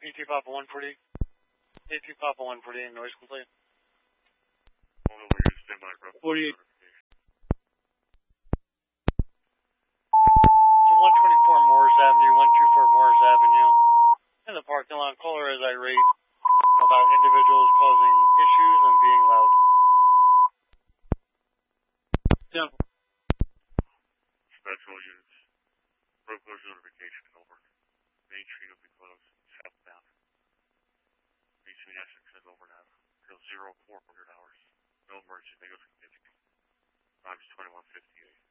AT Papa 148. AT Papa 148, noise complaint. Hold on, we're going to stand by, bro. 48. So 124 Morris Avenue, 124 Morris Avenue. In the parking lot, caller is irate about individuals causing issues and being loud. Yeah. Special units. Road closure notification, over. Main Street will be closed, southbound. Between Essex and over now. Till 0400 hours. No emergency, they go significant. Times 2158.